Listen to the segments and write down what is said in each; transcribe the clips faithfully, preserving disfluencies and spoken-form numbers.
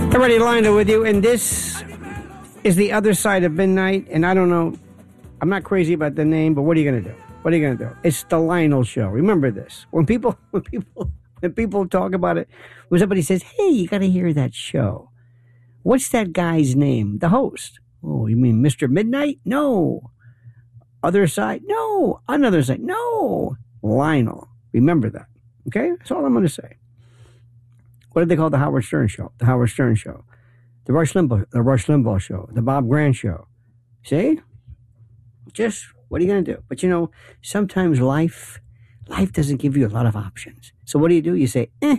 Everybody, Lionel with you, and this is The Other Side of Midnight, and I don't know, I'm not crazy about the name, but what are you going to do? What are you going to do? It's the Lionel Show. Remember this. When people, when people, when people talk about it, when somebody says, hey, you got to hear that show. What's that guy's name? The host. Oh, you mean Mister Midnight? No. Other side? No. Another side? No. Lionel. Remember that. Okay? That's all I'm going to say. What did they call the Howard Stern Show? The Howard Stern Show. The Rush Limbaugh, the Rush Limbaugh Show. The Bob Grant Show. See? Just, what are you going to do? But you know, sometimes life, life doesn't give you a lot of options. So what do you do? You say, eh.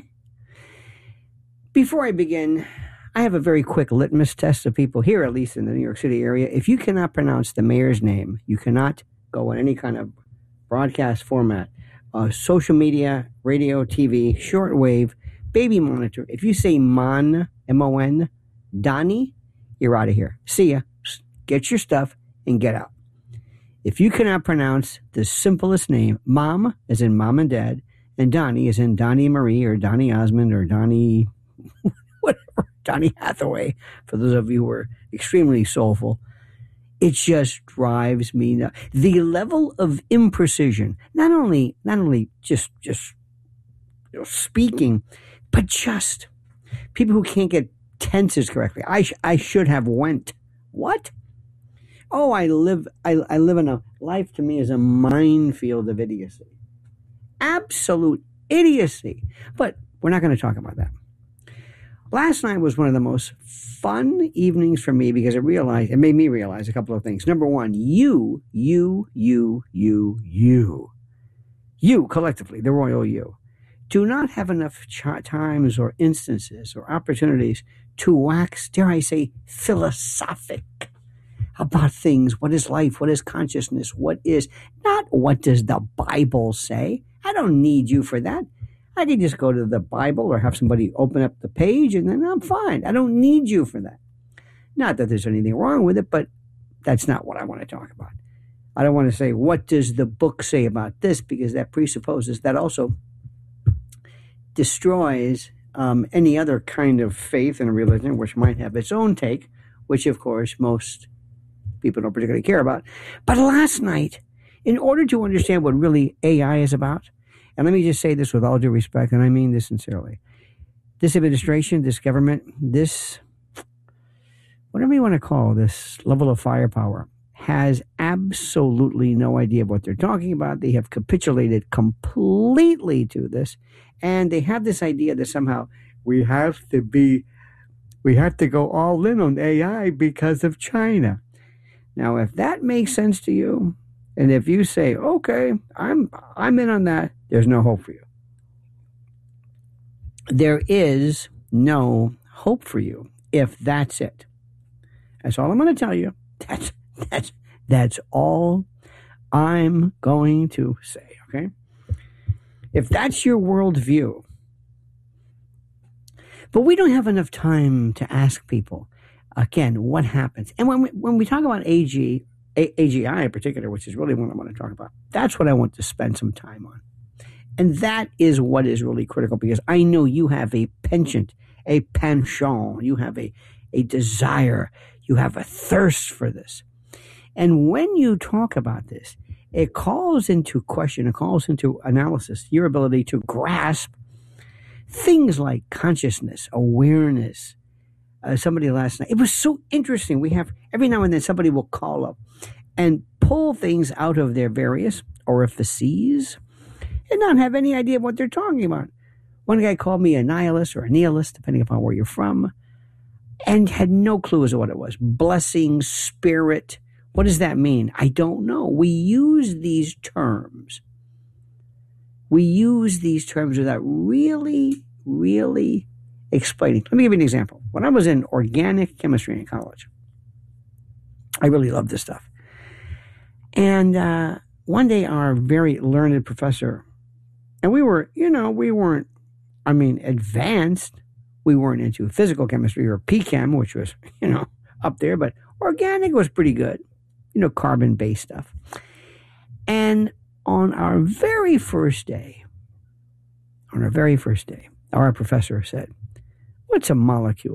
Before I begin, I have a very quick litmus test of people here, at least in the New York City area. If you cannot pronounce the mayor's name, you cannot go in any kind of broadcast format, uh, social media, radio, T V, shortwave, baby monitor. If you say Mon, M O N, Donnie, you're out of here. See ya. Get your stuff and get out. If you cannot pronounce the simplest name, Mom, as in mom and dad, and Donnie, as in Donnie Marie or Donnie Osmond or Donnie, whatever, Donnie Hathaway, for those of you who are extremely soulful, it just drives me nuts. The level of imprecision, not only, not only just, just you know, speaking, but just people who can't get tenses correctly. I sh- I should have went. What? Oh, I live I, I live in a life to me is a minefield of idiocy. Absolute idiocy. But we're not going to talk about that. Last night was one of the most fun evenings for me because it realized it made me realize a couple of things. Number one, you, you, you, you, you, you collectively, the royal you, do not have enough ch- times or instances or opportunities to wax, dare I say, philosophic about things. What is life? What is consciousness? What is, not what does the Bible say? I don't need you for that. I can just go to the Bible or have somebody open up the page and then I'm fine. I don't need you for that. Not that there's anything wrong with it, but that's not what I want to talk about. I don't want to say, what does the book say about this? Because that presupposes that also destroys um, any other kind of faith and religion, which might have its own take, which, of course, most people don't particularly care about. But last night, in order to understand what really A I is about, and let me just say this with all due respect, and I mean this sincerely, this administration, this government, this, whatever you want to call this level of firepower, has absolutely no idea what they're talking about. They have capitulated completely to this. And they have this idea that somehow we have to be, we have to go all in on A I because of China. Now, if that makes sense to you, and if you say, okay, I'm I'm in on that, there's no hope for you. There is no hope for you if that's it. That's all I'm going to tell you. That's that's that's all I'm going to say, okay? If that's your worldview. But we don't have enough time to ask people, again, what happens. And when we, when we talk about A G, A- AGI in particular, which is really what I want to talk about, that's what I want to spend some time on. And that is what is really critical, because I know you have a penchant, a penchant, you have a, a desire, you have a thirst for this. And when you talk about this, it calls into question, it calls into analysis your ability to grasp things like consciousness, awareness. Uh, somebody last night, it was so interesting. We have, every now and then somebody will call up and pull things out of their various orifices and not have any idea what they're talking about. One guy called me a nihilist or a nihilist, depending upon where you're from, and had no clue as to what it was. Blessing, spirit. What does that mean? I don't know. We use these terms. We use these terms without really, really explaining. Let me give you an example. When I was in organic chemistry in college, I really loved this stuff. And uh, one day our very learned professor, and we were, you know, we weren't, I mean, advanced. We weren't into physical chemistry or P Chem, which was, you know, up there, but organic was pretty good. You know, carbon-based stuff. And on our very first day, on our very first day, our professor said, what's a molecule?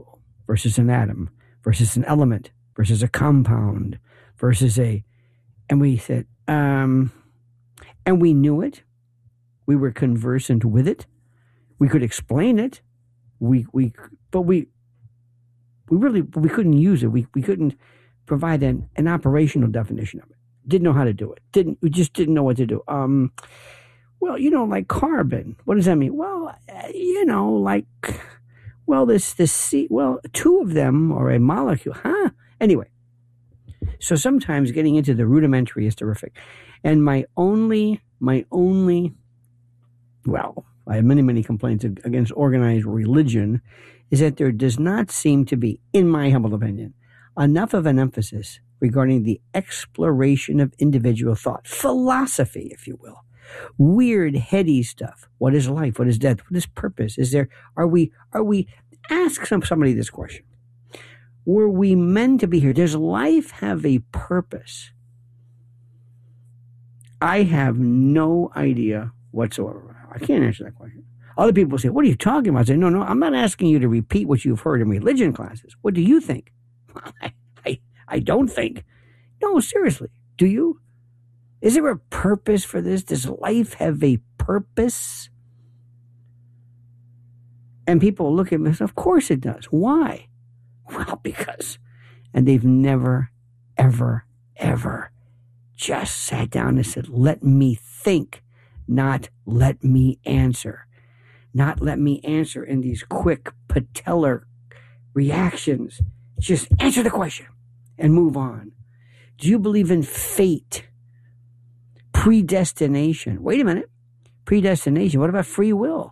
versus an atom versus an element versus a compound versus a, and we said, um, and we knew it. We were conversant with it. We could explain it. We, we, but we, we really, we couldn't use it. We, we couldn't provide an, an operational definition of it. Didn't know how to do it. Didn't, we just didn't know what to do. Um, well, you know, like carbon. What does that mean? Well, uh, you know, like, well, this, this C, well, two of them are a molecule, huh? Anyway. So sometimes getting into the rudimentary is terrific. And my only, my only, well, I have many, many complaints against organized religion is that there does not seem to be, in my humble opinion, enough of an emphasis regarding the exploration of individual thought, philosophy, if you will. Weird, heady stuff. What is life? What is death? What is purpose? Is there, are we, are we, ask some, somebody this question. Were we meant to be here? Does life have a purpose? I have no idea whatsoever. I can't answer that question. Other people say, what are you talking about? I say, no, no, I'm not asking you to repeat what you've heard in religion classes. What do you think? I, I, I don't think. No, seriously. Do you? Is there a purpose for this? Does life have a purpose? And people look at me and say, of course it does. Why? Well, because. And they've never, ever, ever just sat down and said, let me think, not let me answer. Not let me answer in these quick patellar reactions. Just answer the question and move on. Do you believe in fate? Predestination. Wait a minute. Predestination. What about free will?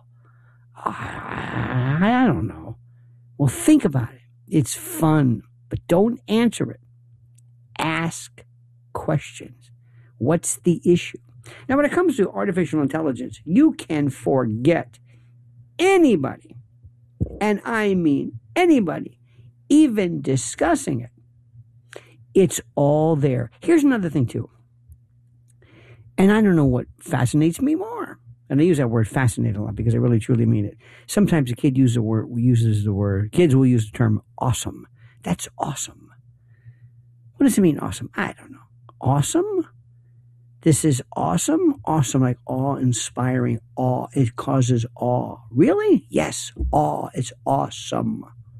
I, I don't know. Well, think about it. It's fun, but don't answer it. Ask questions. What's the issue? Now, when it comes to artificial intelligence, you can forget anybody, and I mean anybody, even discussing it. It's all there. Here's another thing, too. And I don't know what fascinates me more. And I use that word fascinate a lot because I really truly mean it. Sometimes a kid uses the word, uses the word, kids will use the term awesome. That's awesome. What does it mean, awesome? I don't know. Awesome? This is awesome? Awesome, like awe-inspiring, awe. It causes awe. Really? Yes, awe. It's awesome.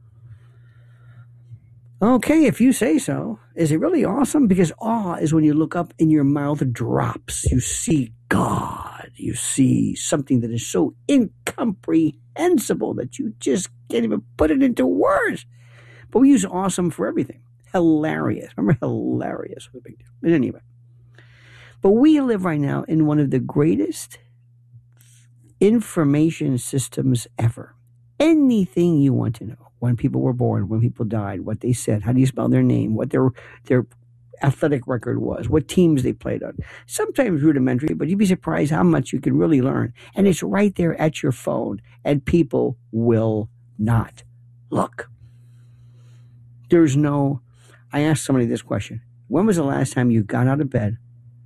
Okay, if you say so. Is it really awesome? Because awe is when you look up and your mouth drops. You see God. You see something that is so incomprehensible that you just can't even put it into words. But we use awesome for everything. Hilarious. Remember, hilarious was a big deal. But anyway. But we live right now in one of the greatest information systems ever. Anything you want to know. When people were born, when people died, what they said, how do you spell their name, what their their athletic record was, what teams they played on. Sometimes rudimentary, but you'd be surprised how much you can really learn. And it's right there at your phone, and people will not look. There's no, I asked somebody this question. When was the last time you got out of bed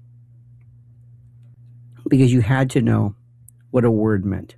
because you had to know what a word meant?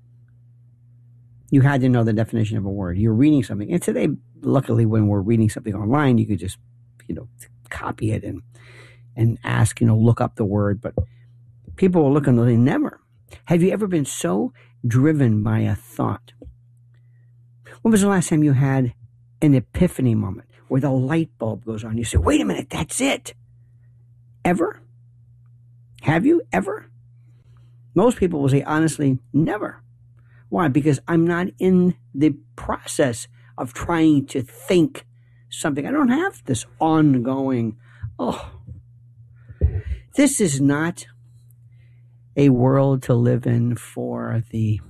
You had to know the definition of a word. You're reading something. And today, luckily, when we're reading something online, you could just, you know, copy it and and ask, you know, look up the word. But people will look and they never. Have you ever been so driven by a thought? When was the last time you had an epiphany moment where the light bulb goes on? You say, wait a minute, that's it. Ever? Have you ever? Most people will say, honestly, never. Why? Because I'm not in the process of trying to think something. I don't have this ongoing, oh, this is not a world to live in for the,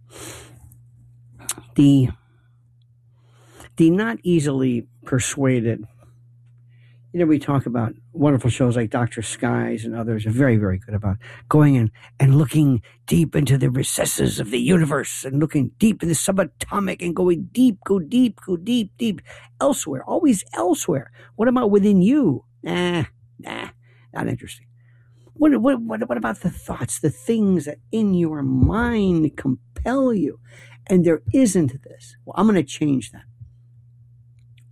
the, the not easily persuaded. You know, we talk about wonderful shows like Doctor Skies and others are very, very good about going in and looking deep into the recesses of the universe and looking deep in the subatomic and going deep, go deep, go deep, deep, elsewhere, always elsewhere. What about within you? Nah, nah, not interesting. What, what, what, what about the thoughts, the things that in your mind compel you? And there isn't this. Well, I'm going to change that.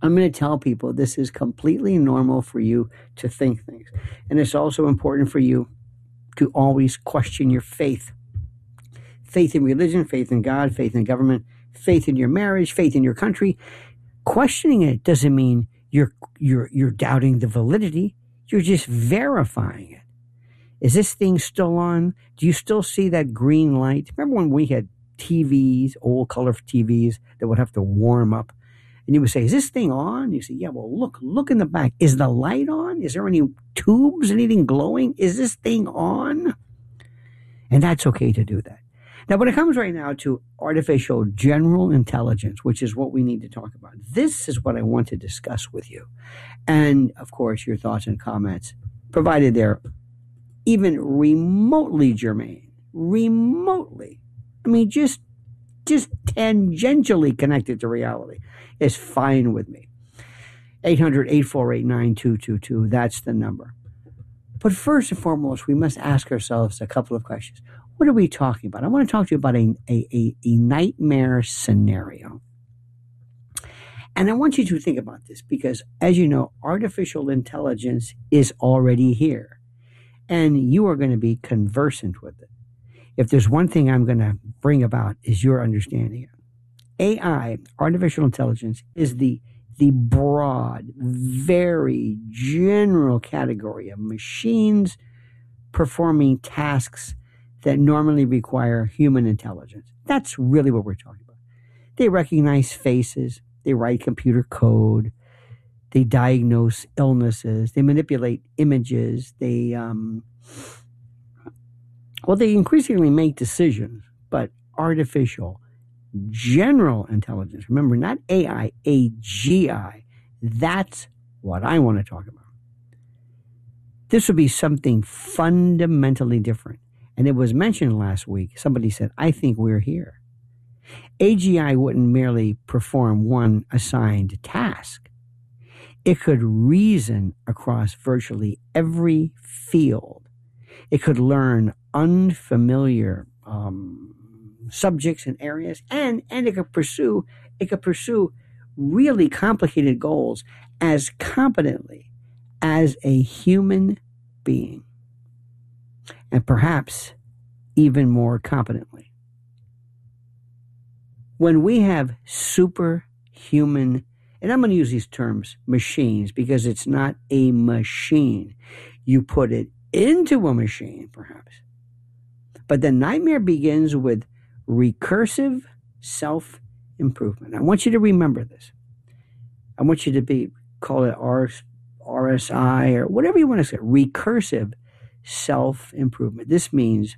I'm going to tell people this is completely normal for you to think things. And it's also important for you to always question your faith. Faith in religion, faith in God, faith in government, faith in your marriage, faith in your country. Questioning it doesn't mean you're you're you're doubting the validity. You're just verifying it. Is this thing still on? Do you still see that green light? Remember when we had T Vs, old color T Vs that would have to warm up? And you would say, is this thing on? You say, yeah, well, look, look in the back. Is the light on? Is there any tubes, anything glowing? Is this thing on? And that's okay to do that. Now, when it comes right now to artificial general intelligence, which is what we need to talk about, this is what I want to discuss with you. And, of course, your thoughts and comments, provided they're even remotely germane, remotely, I mean, just, just tangentially connected to reality, is fine with me. eight hundred, eight four eight, nine two two two, that's the number. But first and foremost, we must ask ourselves a couple of questions. What are we talking about? I want to talk to you about a, a, a, a nightmare scenario. And I want you to think about this because, as you know, artificial intelligence is already here. And you are going to be conversant with it. If there's one thing I'm going to bring about is your understanding. A I, artificial intelligence, is the, the broad, very general category of machines performing tasks that normally require human intelligence. That's really what we're talking about. They recognize faces. They write computer code. They diagnose illnesses. They manipulate images. They, um, well, they increasingly make decisions, but artificial, general intelligence, remember, not A I, A G I, that's what I want to talk about. This would be something fundamentally different. And it was mentioned last week. Somebody said, I think we're here. A G I wouldn't merely perform one assigned task. It could reason across virtually every field. It could learn unfamiliar um, subjects and areas, and, and it could pursue it could pursue really complicated goals as competently as a human being. And perhaps even more competently. When we have superhuman, and I'm going to use these terms, machines, because it's not a machine. You put it into a machine, perhaps. But the nightmare begins with recursive self-improvement. I want you to remember this. I want you to be, call it R, R S I or whatever you want to say, recursive self-improvement. This means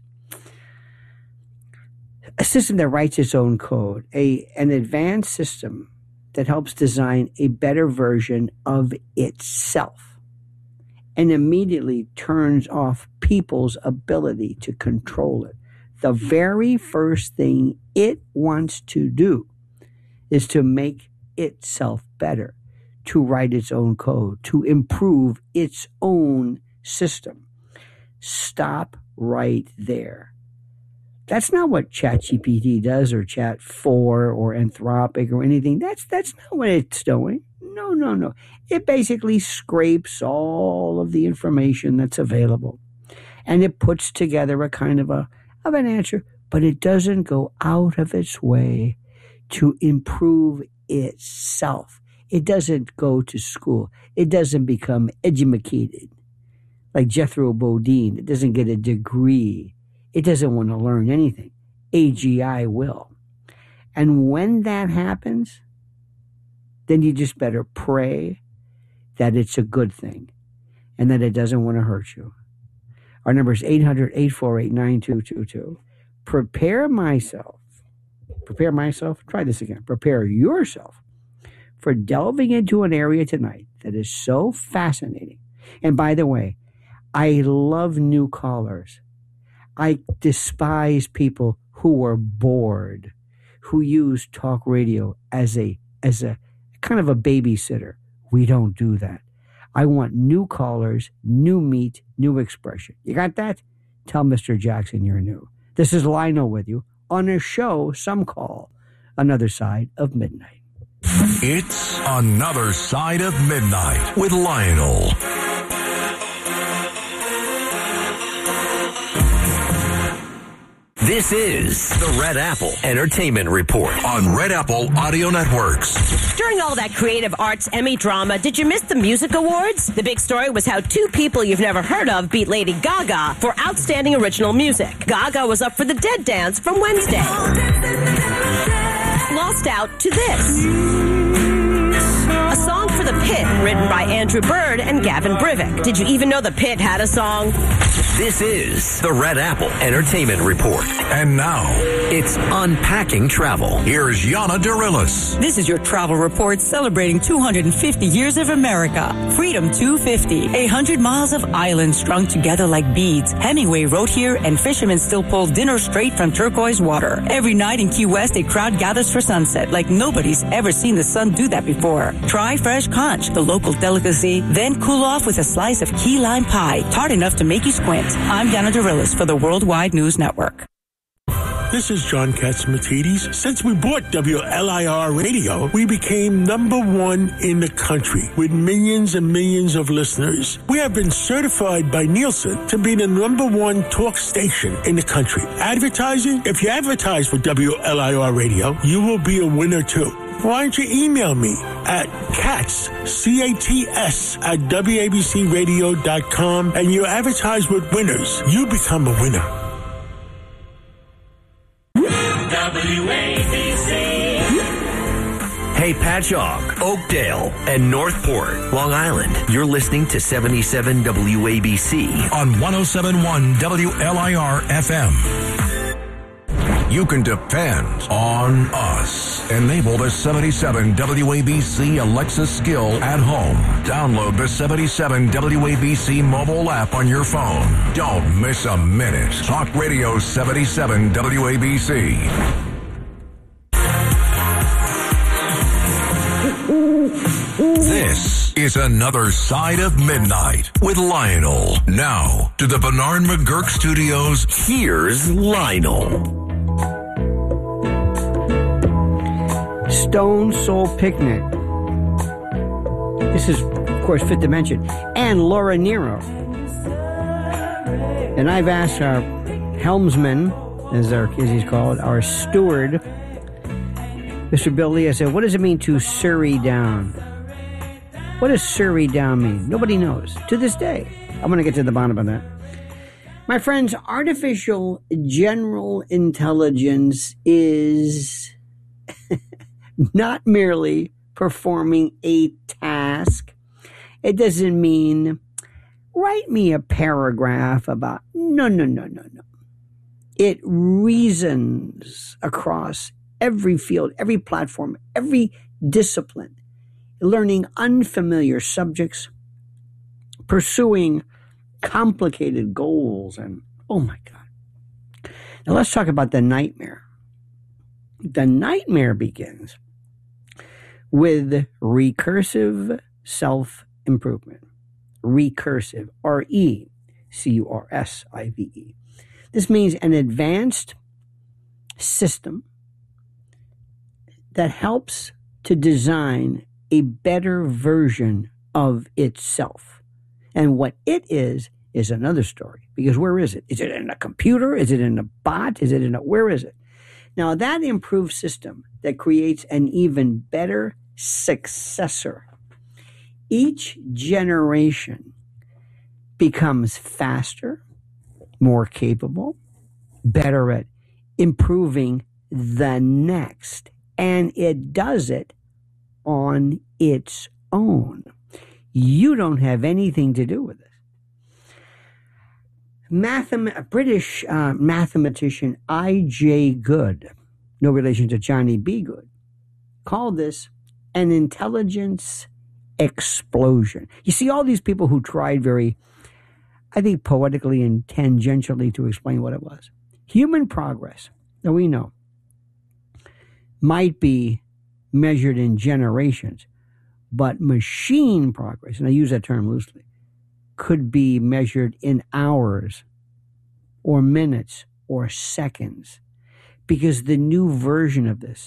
a system that writes its own code, a an advanced system that helps design a better version of itself and immediately turns off people's ability to control it. The very first thing it wants to do is to make itself better, to write its own code, to improve its own system. Stop right there. That's not what ChatGPT does or Chat four or Anthropic or anything. That's that's not what it's doing. No, no, no. It basically scrapes all of the information that's available and it puts together a kind of a of an answer, but it doesn't go out of its way to improve itself. It doesn't go to school. It doesn't become educated. Like Jethro Bodine, it doesn't get a degree. It doesn't want to learn anything. A G I will. And when that happens, then you just better pray that it's a good thing and that it doesn't want to hurt you. Our number is eight hundred, eight four eight, nine two two two. Prepare myself. Prepare myself. Try this again. Prepare yourself for delving into an area tonight that is so fascinating. And by the way, I love new callers. I despise people who are bored, who use talk radio as a as a kind of a babysitter. We don't do that. I want new callers, new meat, new expression. You got that? Tell Mister Jackson you're new. This is Lionel with you on a show some call Another Side of Midnight. It's Another Side of Midnight with Lionel. This is the Red Apple Entertainment Report on Red Apple Audio Networks. During all that creative arts Emmy drama, did you miss the music awards? The big story was how two people you've never heard of beat Lady Gaga for Outstanding Original Music. Gaga was up for the Dead Dance from Wednesday. Lost out to this. A song for the Pit, written by Andrew Bird and Gavin Brivik. Did you even know the Pit had a song? This is the Red Apple Entertainment Report. And now, it's Unpacking Travel. Here's Yana Dorillis. This is your travel report celebrating two hundred fifty years of America. Freedom two fifty, one hundred miles of islands strung together like beads. Hemingway wrote here, and fishermen still pull dinner straight from turquoise water. Every night in Key West, a crowd gathers for sunset like nobody's ever seen the sun do that before. Try fresh conch, the local delicacy, then cool off with a slice of key lime pie, tart enough to make you squint. I'm Yana Dorillis for the Worldwide News Network. This is John Katsimatidis. Since we bought W L I R Radio, we became number one in the country with millions and millions of listeners. We have been certified by Nielsen to be the number one talk station in the country. Advertising? If you advertise for W L I R Radio, you will be a winner too. Why don't you email me at cats, C A T S, at W A B C radio dot com, and you advertise with winners. You become a winner. W A B C. Hey, Patchogue, Oakdale, and Northport, Long Island. You're listening to seventy-seven W A B C on one oh seven point one W L I R F M. You can depend on us. Enable the seventy-seven W A B C Alexa skill at home. Download the seventy-seven W A B C mobile app on your phone. Don't miss a minute. Talk Radio seventy-seven W A B C. This is Another Side of Midnight with Lionel. Now, to the Bernard McGurk Studios, here's Lionel. Stone Soul Picnic. This is, of course, Fifth Dimension. And Laura Nero. And I've asked our helmsman, as, our, as he's called, our steward, Mister Bill Lee, I said, what does it mean to Surrey down? What does Surrey down mean? Nobody knows. To this day. I'm going to get to the bottom of that. My friends, artificial general intelligence is not merely performing a task. It doesn't mean write me a paragraph about, no, no, no, no, no. It reasons across every field, every platform, every discipline, learning unfamiliar subjects, pursuing complicated goals, and oh my God. Now let's talk about the nightmare. The nightmare begins with recursive self-improvement. Recursive, R E C U R S I V E. This means an advanced system that helps to design a better version of itself. And what it is, is another story. Because where is it? Is it in a computer? Is it in a bot? Is it in a, where is it? Now, that improved system that creates an even better successor, each generation becomes faster, more capable, better at improving the next. And it does it on its own. You don't have anything to do with it. Mathem- a British uh, mathematician I J Good, no relation to Johnny B. Good, called this an intelligence explosion. You see, all these people who tried very, I think, poetically and tangentially to explain what it was. Human progress, that we know, might be measured in generations, but machine progress, and I use that term loosely, could be measured in hours or minutes or seconds, because the new version of this